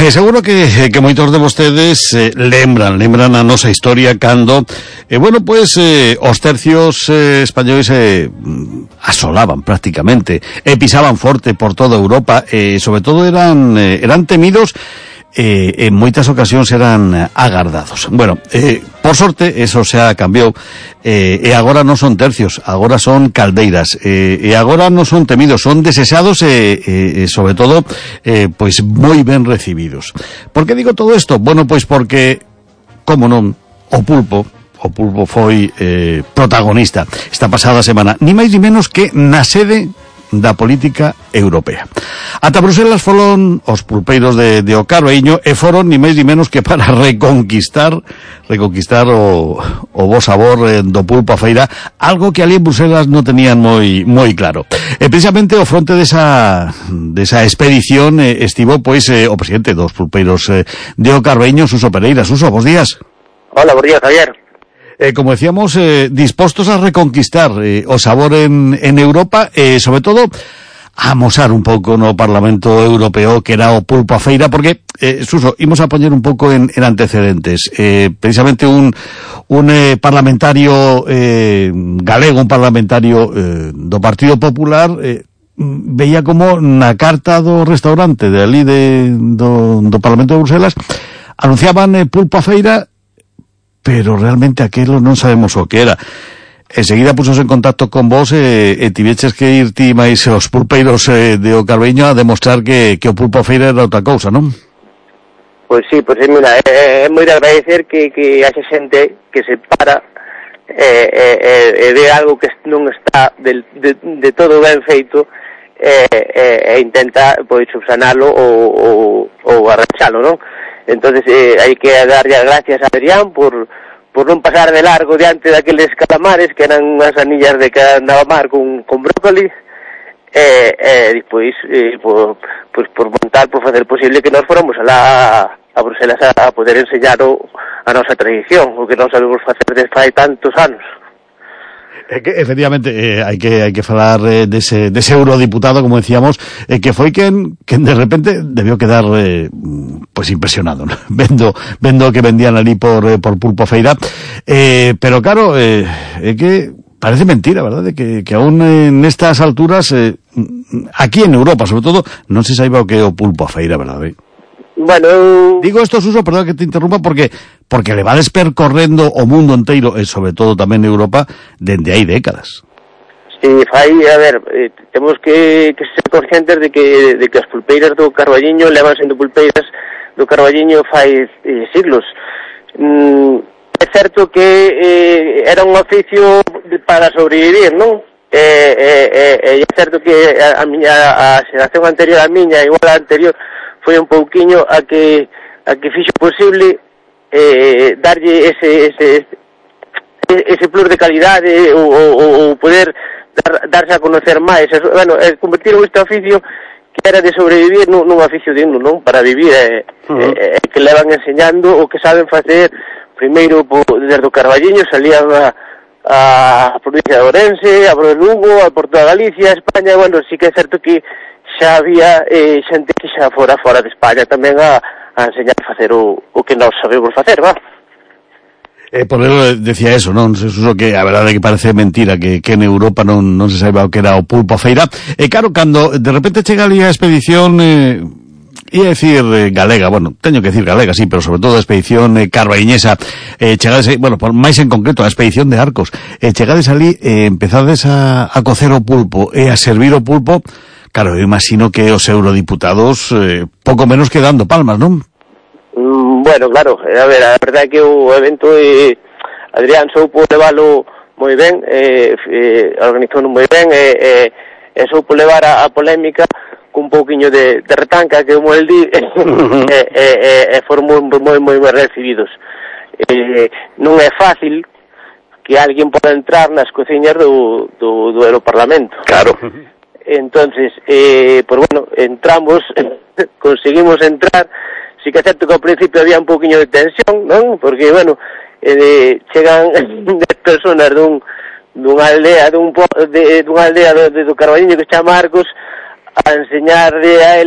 seguro que moitos de vostedes lembran a nosa historia cando, os tercios españois asolaban prácticamente, pisaban forte por toda Europa, sobre todo eran temidos, en moitas ocasións eran agardados. Bueno, por sorte, eso xa cambiou, e agora non son tercios, agora son caldeiras, e agora non son temidos, son deseados e sobre todo, moi ben recibidos. Por que digo todo isto? Bueno, pois porque, como non, o pulpo foi protagonista esta pasada semana, ni máis ni menos que na sede da política europea. Ata Bruselas foron os pulpeiros de O Carballiño e foron ni máis ni menos que para reconquistar o bo sabor do pulpo a feira, algo que ali en Bruselas non tenían moi claro. E precisamente ao fronte desa expedición estivo o presidente dos pulpeiros de O Carballiño, Suso Pereira. Suso, bos días. Hola, bos días, Javier. Como decíamos, dispostos a reconquistar o sabor en Europa, sobre todo a amosar un pouco no Parlamento Europeo que era o pulpo a feira, porque, Suso, imos a poñer un pouco en antecedentes. Precisamente un parlamentario galego, un parlamentario do Partido Popular, veía como na carta do restaurante de ali do Parlamento de Bruselas anunciaban pulpo a feira, pero realmente aquilo non sabemos o que era. Enseguida pusos en contacto con vos e tiveches que ir ti máis os pulpeiros de O Carballiño a demostrar que o pulpo a feira era outra cousa, non? Pois sí, mira, é moi de agradecer que haxe xente que se para e ve algo que non está de todo ben feito e intenta pois subsanalo ou arranxalo, non? Entonces hai que darlle as gracias a Adrián por non pasar de largo diante daqueles calamares que eran unhas anillas de calamar con brócoli e despois por montar, por facer posible que nós fóramos alá a Bruselas a poder enseñar a nosa tradición, o que non sabemos facer desde fai tantos anos. É que, efectivamente, hai que falar dese eurodiputado, como decíamos, que foi quen de repente debió quedar impresionado, ¿no? vendo que vendían ali por pulpo feira, pero claro, é que parece mentira, verdad, de que aún nestas alturas aquí en Europa, sobre todo, non se saiba o que é o pulpo a feira, verdad? Bueno, digo esto, Suso, perdón que te interrumpa, porque levades percorrendo o mundo inteiro e sobre todo tamén Europa dende hai décadas. Sí, temos que ser conscientes de que as pulpeiras do Carballiño levan sendo pulpeiras do Carballiño fai siglos. É certo que era un oficio para sobrevivir, non? É certo que a xeración anterior a miña, igual a anterior, foi un pouquiño a que fixo posible darlle ese plus de calidade ou poder darse a conocer máis, convertir este oficio que era de sobrevivir nun oficio digno, non? Para vivir, que levan enseñando o que saben facer. Primeiro desde o Carballiño salían a provincia de Ourense, a Lugo, a Porto de Galicia, a España. Bueno, sí que é certo que xa había xente que xa fora de España tamén a enseñar a facer o que nós sabemos facer, va? Por eso decía eso, non? Eso que a verdade é que parece mentira que en Europa non se saiba o que era o pulpo a feira. E claro, cando de repente chega ali a expedición, ia decir galega, bueno, teño que decir galega, sí, pero sobre todo a expedición carballiñesa, chegades, por máis en concreto a expedición de Arcos, chegades ali e empezades a cocer o pulpo e a servir o pulpo. Claro, eu imagino que os eurodiputados pouco menos que dando palmas, non? Bueno, claro, a verdade é que o evento Adrián soupo leválo moi ben, organizou moi ben e soupo levar a polémica cun pouquiño de retanca, que como el di, e foron moi recibidos. Non é fácil que alguén poda entrar nas cociñas do Europarlamento. Claro. Entonces, entramos, conseguimos entrar. Sí que é certo que ao principio había un poquinho de tensión, non? Porque, chegan 10 personas dunha aldea do Carballiño que se chama Arcos a enseñarle a